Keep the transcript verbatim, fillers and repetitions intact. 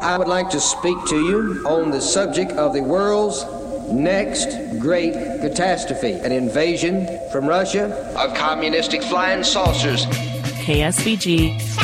I would like to speak to you on the subject of the world's next great catastrophe, an invasion from Russia of communistic flying saucers. K S B G